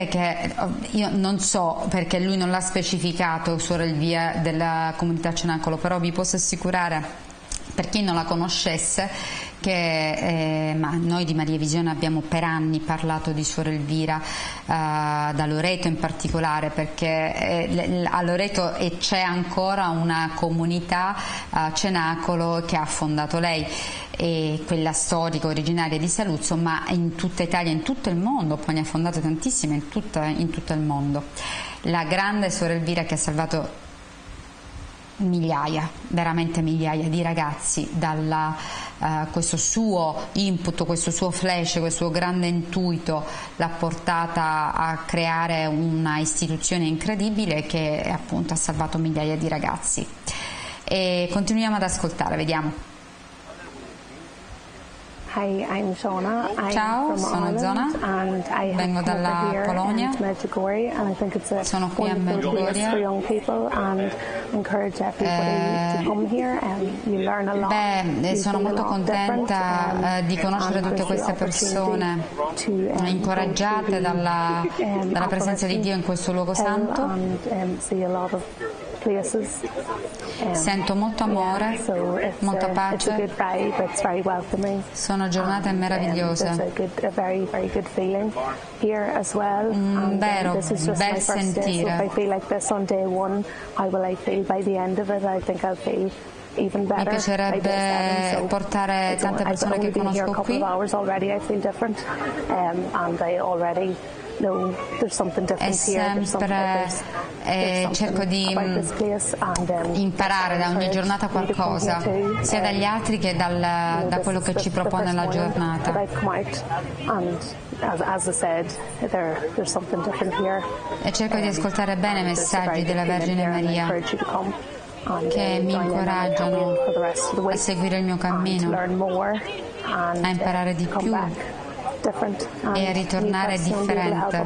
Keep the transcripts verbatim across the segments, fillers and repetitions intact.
che io non so perché lui non l'ha specificato, Suor Elvia della comunità Cenacolo, però vi posso assicurare, per chi non la conoscesse, che eh, ma noi di Maria Visione abbiamo per anni parlato di Suor Elvira, eh, da Loreto in particolare, perché eh, a Loreto c'è ancora una comunità eh, Cenacolo che ha fondato lei, e quella storica originaria di Saluzzo, ma in tutta Italia, in tutto il mondo, poi ne ha fondate tantissime in, tutta, in tutto il mondo. La grande Suor Elvira che ha salvato migliaia, veramente migliaia di ragazzi dalla uh, questo suo input, questo suo flash, questo suo grande intuito l'ha portata a creare una istituzione incredibile che appunto ha salvato migliaia di ragazzi. E continuiamo ad ascoltare, vediamo. Hi, I'm Shona. I'm Ciao, from sono Ireland, Zona, and I vengo have come dalla over here Polonia, in Medjugorje, and I think it's a sono qui a wonderful place Medjugorje. for young people, and encourage everybody to come here, and you learn a lot. Beh, sono see a molto lot contenta different, eh, di um, conoscere and tutte there's the queste persone opportunity to, um, incoraggiate go to dalla, the, um, dalla presenza di Dio in questo luogo Hill santo. and, um, see a lot of places. Um, Sento molto amore, yeah, so it's molta a, it's a pace, good vibe, it's very welcoming. sono giornate And, um, meravigliose. there's a good, a very, very good feeling here as well. Mm, and, um, vero, this is just bel my first day, so sentire. if I feel like this on day one, how will I feel by the end of it? I think I'll feel even better. Mi piacerebbe by day seven, so portare tante persone che conosco a couple qui. of hours already, I feel different, um, and I already know there's something E different here. There's something, sempre there's, eh, there's cerco di about this place, and, um, imparare da ogni giornata qualcosa, sia dagli altri che dal, da quello che ci propone la giornata. E cerco di ascoltare bene i messaggi della Vergine Maria che mi incoraggiano a seguire il mio cammino, a imparare di più e a ritornare differente.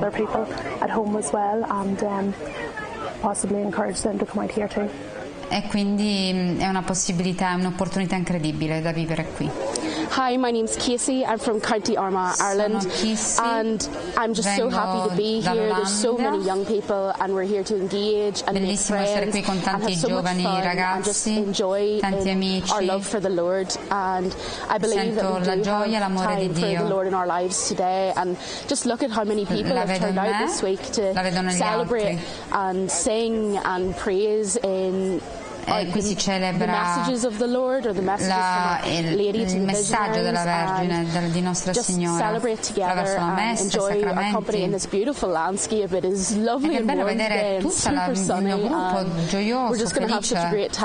E quindi è una possibilità, è un'opportunità incredibile da vivere qui. Hi, my name's Casey. I'm from County Armagh, Ireland, and I'm just so happy to be here. There's so many young people, and we're here to engage and make Bellissimo essere friends qui con and tanti have so much giovani fun and just ragazzi, enjoy tanti in amici. our love for the Lord. And I believe Sento that la we do gioia e have l'amore di time for Dio. the Lord in our lives today. And just look at how many people La have vedo turned in out me, this week to la vedo negli celebrate altri. and sing and praise in. Eh, qui si celebra la, il, il messaggio della Vergine, del, di Nostra Signora, attraverso la messa, i sacramenti. Ed è bello vedere tutto il mio gruppo gioioso, felice.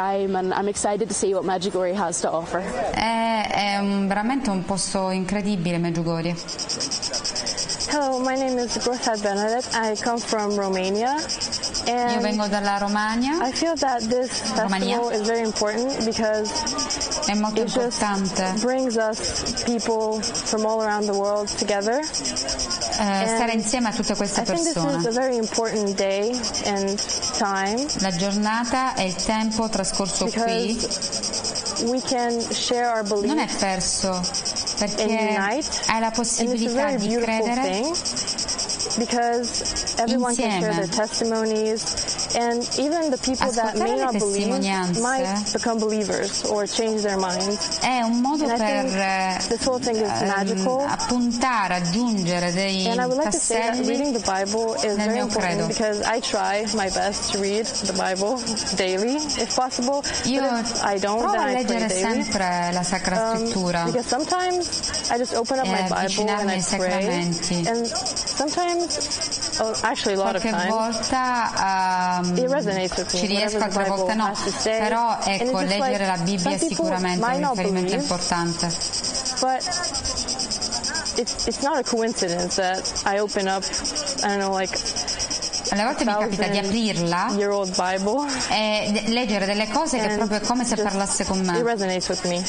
È, è un, veramente un posto incredibile, Medjugorje. Hello, my name is Grothad Benedett. I come from Romania. And Io vengo dalla Romagna. I feel that this Romania. festival is very important because è molto it importante. just brings us people from all around the world together. Eh, stare insieme a tutte queste I think persone. this is a very important day and time. La giornata e il tempo trascorso qui we can share our beliefs non è perso, perché hai la possibilità di credere because everyone insieme. can share their testimonies, and even the people that may not believe might become believers or change their minds. È un modo and per this whole thing is magical. appuntare, aggiungere dei and I would like to say that reading the Bible is nel very mio important credo. because I try my best to read the Bible daily, if possible. Io but if I don't, provo then a I pray leggere daily. sempre la Sacra Scrittura. Um, because sometimes I just open up e my Bible and I pray, and sometimes, oh, actually a lot Qualche of times, volta um, it resonates with me, ci riesco, altre volte no, però ecco, leggere la Bibbia è sicuramente un riferimento importante. But it's, it's not a coincidence that I open up, I don't know, like alle volte mi capita di aprirla e leggere delle cose che proprio è come se parlasse con me. It resonates with me.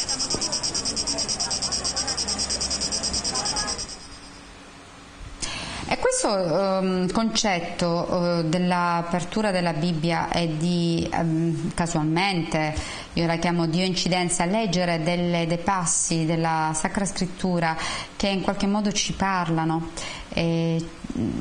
E questo um, concetto uh, dell'apertura della Bibbia e di um, casualmente, io la chiamo Dio incidenza, leggere delle, dei passi della Sacra Scrittura che in qualche modo ci parlano. E,